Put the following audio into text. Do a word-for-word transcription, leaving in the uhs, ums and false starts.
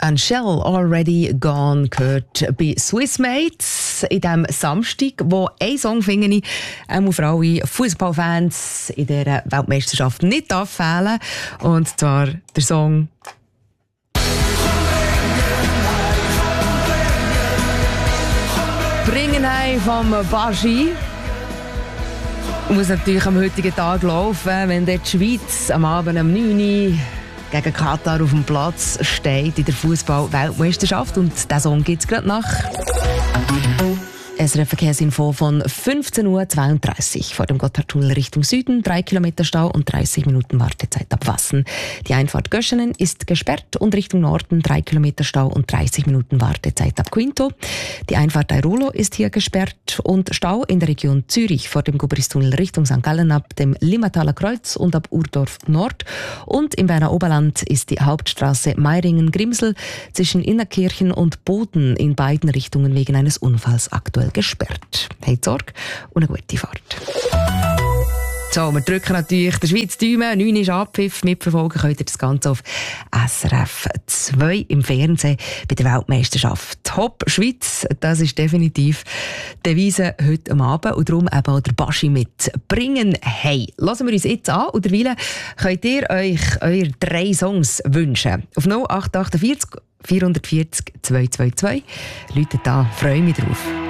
and Shell Already Gone gehört bei Swissmates in diesem Samstag, wo ein Song finde ich auch für alle Fußballfans in dieser Weltmeisterschaft nicht darf fehlen. Und zwar der Song «Bringen heim» vom Baschi. Muss natürlich am heutigen Tag laufen, wenn die Schweiz am Abend um neun Uhr gegen Katar auf dem Platz steht in der Fußball-Weltmeisterschaft. Und diesen Song gibt es gerade nach. S R F Verkehrsinfo von fünfzehn Uhr zweiunddreißig vor dem Gotthardtunnel Richtung Süden. Drei Kilometer Stau und dreißig Minuten Wartezeit ab Wassen. Die Einfahrt Göschenen ist gesperrt und Richtung Norden drei Kilometer Stau und dreißig Minuten Wartezeit ab Quinto. Die Einfahrt Airulo ist hier gesperrt und Stau in der Region Zürich vor dem Gubristunnel Richtung Sankt Gallen ab dem Limmataler Kreuz und ab Urdorf Nord. Und im Berner Oberland ist die Hauptstraße Meiringen-Grimsel zwischen Innerkirchen und Boden in beiden Richtungen wegen eines Unfalls aktuell gesperrt. Habt Sorge und eine gute Fahrt. So, wir drücken natürlich der Schweiz die Daumen. neun ist Abpfiff. Mitverfolgen könnt ihr das Ganze auf S R F zwei im Fernsehen bei der Weltmeisterschaft. Top Schweiz, das ist definitiv die Devise heute am Abend. Und darum eben auch der Baschi mit «Bringen hey». Hören wir uns jetzt an und derweil könnt ihr euch eure drei Songs wünschen. Auf null acht acht vier vierhundertvierzig zweihundertzweiundzwanzig. Leute da, freue mich drauf.